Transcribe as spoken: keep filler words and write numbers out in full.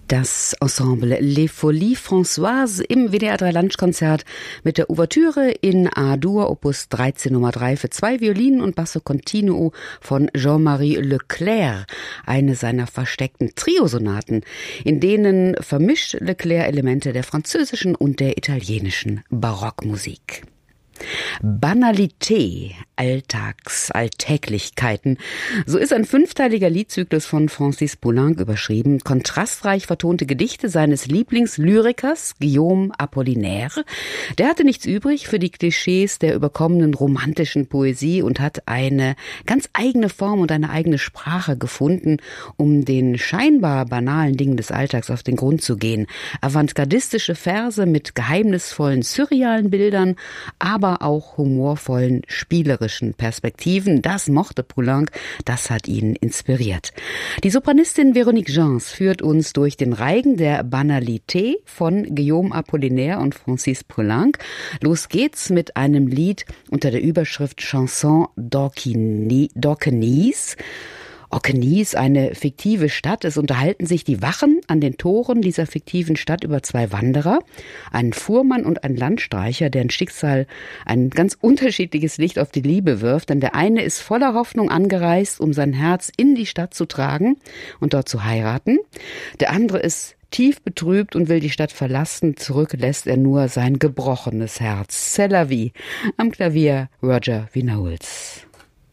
Das Ensemble Les Folies Françoises im W D R drei Lunchkonzert mit der Ouvertüre in A-Dur Opus dreizehn Nummer drei für zwei Violinen und Basso Continuo von Jean-Marie Leclerc, eine seiner versteckten Triosonaten, in denen vermischt Leclerc Elemente der französischen und der italienischen Barockmusik. Banalité, Alltags, Alltäglichkeiten. So ist ein fünfteiliger Liedzyklus von Francis Poulenc überschrieben. Kontrastreich vertonte Gedichte seines Lieblingslyrikers Guillaume Apollinaire. Der hatte nichts übrig für die Klischees der überkommenen romantischen Poesie und hat eine ganz eigene Form und eine eigene Sprache gefunden, um den scheinbar banalen Dingen des Alltags auf den Grund zu gehen. Avantgardistische Verse mit geheimnisvollen, surrealen Bildern, aber auch humorvollen, spielerischen Perspektiven. Das mochte Poulenc, das hat ihn inspiriert. Die Sopranistin Véronique Gens führt uns durch den Reigen der Banalité von Guillaume Apollinaire und Francis Poulenc. Los geht's mit einem Lied unter der Überschrift Chanson d'Orquenise. Orquenise, eine fiktive Stadt. Es unterhalten sich die Wachen an den Toren dieser fiktiven Stadt über zwei Wanderer, einen Fuhrmann und einen Landstreicher, deren Schicksal ein ganz unterschiedliches Licht auf die Liebe wirft. Denn der eine ist voller Hoffnung angereist, um sein Herz in die Stadt zu tragen und dort zu heiraten. Der andere ist tief betrübt und will die Stadt verlassen. Zurück lässt er nur sein gebrochenes Herz. C'est la vie. Am Klavier Roger Vinauls.